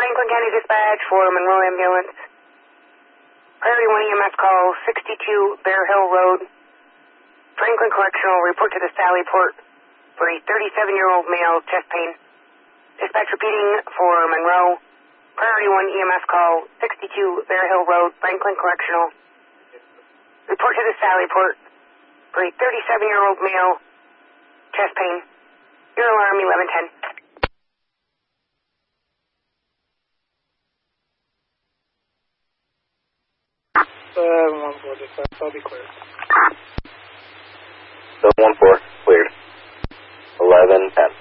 Franklin County Dispatch for Monroe Ambulance. Priority 1 EMS call 62 Bear Hill Road. Franklin Correctional, report to the Sally Port for a 37-year-old male chest pain. Dispatch repeating for Monroe. Priority 1 EMS call 62 Bear Hill Road, Franklin Correctional. Report to the Sally Port for a 37-year-old male chest pain. Your alarm 1110. 714 dispatch, I'll be cleared. 714, cleared. 1110.